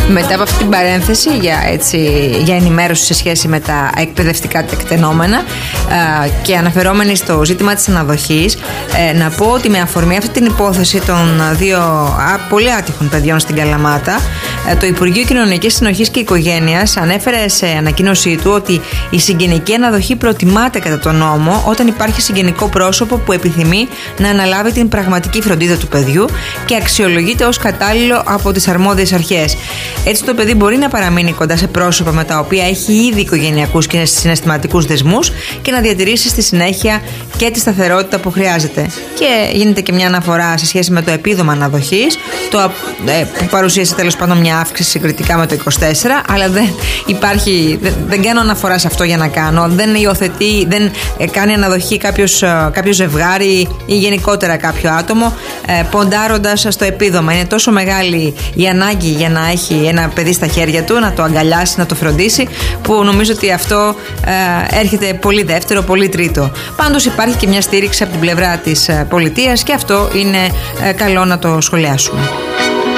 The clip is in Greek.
Μετά από αυτή την παρένθεση για ενημέρωση σε σχέση με τα εκπαιδευτικά τεκτενόμενα και αναφερόμενοι στο ζήτημα της αναδοχής, να πω ότι με αφορμή αυτή την υπόθεση των δύο πολύ άτυχων παιδιών στην Καλαμάτα, το Υπουργείο Κοινωνικής Συνοχής και Οικογένειας ανέφερε σε ανακοίνωσή του ότι η συγγενική αναδοχή προτιμάται κατά τον νόμο όταν υπάρχει συγγενικό πρόσωπο που επιθυμεί να αναλάβει την πραγματική φροντίδα του παιδιού και αξιολογείται ως κατάλληλο από τις αρμόδιες αρχές. Έτσι, το παιδί μπορεί να παραμείνει κοντά σε πρόσωπα με τα οποία έχει ήδη οικογενειακούς και συναισθηματικούς δεσμούς και να διατηρήσει στη συνέχεια και τη σταθερότητα που χρειάζεται. Και γίνεται και μια αναφορά σε σχέση με το επίδομα αναδοχής, που παρουσίασε τέλος πάντων μια αύξηση συγκριτικά με το 24, αλλά δεν κάνω αναφορά σε αυτό για να κάνω. Δεν υιοθετεί, δεν κάνει αναδοχή κάποιο ζευγάρι ή γενικότερα κάποιο άτομο, ποντάροντας στο επίδομα. Είναι τόσο μεγάλη η ανάγκη για να έχει ένα παιδί στα χέρια του, να το αγκαλιάσει, να το φροντίσει, που νομίζω ότι αυτό έρχεται πολύ δεύτερο, πολύ τρίτο. Πάντως υπάρχει και μια στήριξη από την πλευρά της πολιτείας και αυτό είναι καλό να το σχολιάσουμε.